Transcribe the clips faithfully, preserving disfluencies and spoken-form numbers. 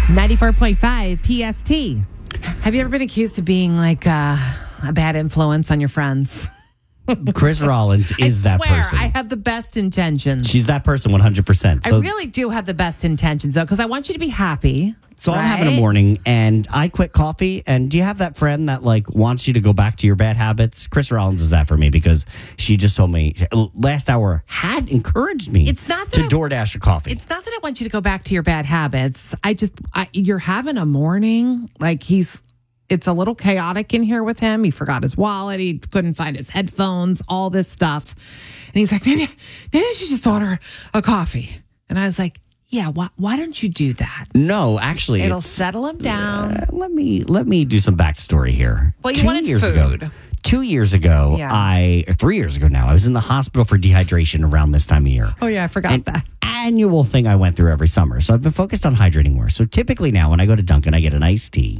ninety-four point five P S T. Have you ever been accused of being like uh, a bad influence on your friends? Chris Rollins is I that swear, person. I have the best intentions. She's that person one hundred percent. So, I really do have the best intentions, though, because I want you to be happy. so right? I'm having a morning and I quit coffee. And do you have that friend that like wants you to go back to your bad habits? Chris Rollins is that for me because she just told me last hour had encouraged me It's not to that I- DoorDash a coffee. It's not that I want you to go back to your bad habits. I just, I, you're having a morning. Like he's, it's a little chaotic in here with him. He forgot his wallet. He couldn't find his headphones, all this stuff. And he's like, maybe, maybe I should just order a coffee. And I was like, yeah, why, why don't you do that? no, actually, It'll it's- settle him down. Uh, let me let me do some backstory here. Well, you two wanted years food. ago, two years ago, Yeah. I or three years ago now, I was in the hospital for dehydration around this time of year. Oh, yeah, I forgot An that. annual thing I went through every summer. So I've been focused on hydrating more. So typically now, when I go to Dunkin', I get an iced tea.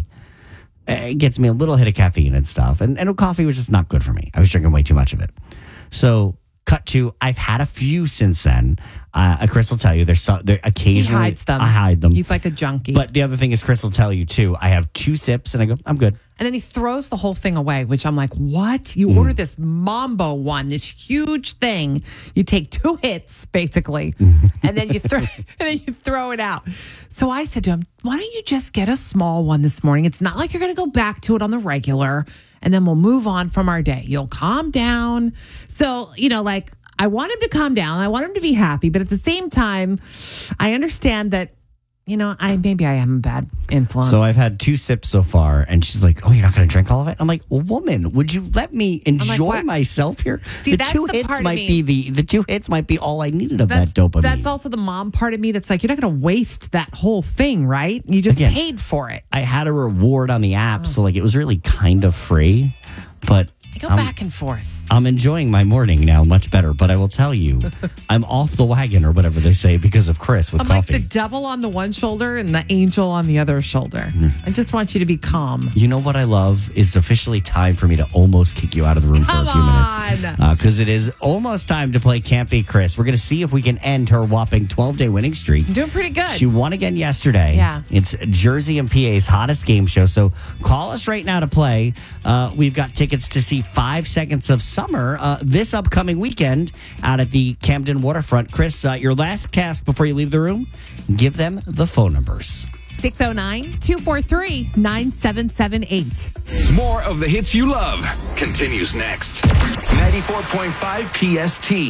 It gets me a little hit of caffeine and stuff, and and coffee was just not good for me. I was drinking way too much of it. So. Cut to, I've had a few since then. Uh, Chris will tell you, there's so, there He occasionally hides them. I hide them. He's like a junkie. But the other thing is, Chris will tell you too. I have two sips and I go, I'm good. And then he throws the whole thing away, which I'm like, what? You Mm. order this Mambo one, this huge thing. You take two hits, basically, and then you throw and then you throw it out. So I said to him, why don't you just get a small one this morning? It's not like you're going to go back to it on the regular, and then we'll move on from our day. You'll calm down. So, you know, like I want him to calm down. I want him to be happy, but at the same time, I understand that, you know, I maybe I am a bad influence. So I've had two sips so far, and she's like, "Oh, you're not going to drink all of it?" I'm like, well, "Woman, would you let me enjoy what? myself here?" See, the that's two the hits part of might me- be the the two hits might be all I needed of That's, that dopamine. that's also the mom part of me that's like, you're not going to waste that whole thing, right? You just Again, paid for it. I had a reward on the app, so like it was really kind of free, but. I go I'm- back and forth. I'm enjoying my morning now much better, but I will tell you, I'm off the wagon or whatever they say because of Chris with I'm coffee. like the devil on the one shoulder and the angel on the other shoulder. I just want you to be calm. You know what I love is officially time for me to almost kick you out of the room Come for a few on. minutes. Because it is almost time to play Can't Be Chris. We're going to see if we can end her whopping twelve-day winning streak. I'm doing pretty good. She won again yesterday. Yeah. It's Jersey and P A's hottest game show. So call us right now to play. Uh, we've got tickets to see Five Seconds of Summer uh, this upcoming weekend out at the Camden Waterfront. Chris, uh, your last task before you leave the room, give them the phone numbers. six oh nine, two four three, nine seven seven eight. More of the hits you love continues next. ninety-four point five P S T.